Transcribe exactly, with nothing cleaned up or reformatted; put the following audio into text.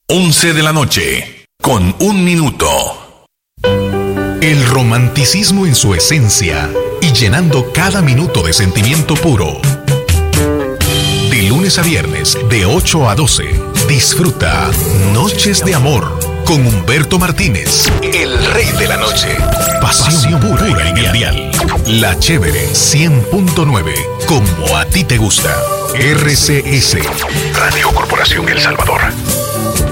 once de la noche, con un minuto. El romanticismo en su esencia y llenando cada minuto de sentimiento puro. De lunes a viernes, de ocho a doce, disfruta Noches de Amor con Humberto Martínez, el rey de la noche. Pasión, Pasión pura, pura en el dial. La Chévere cien punto nueve, como a ti te gusta. R C S, Radio Corporación El Salvador.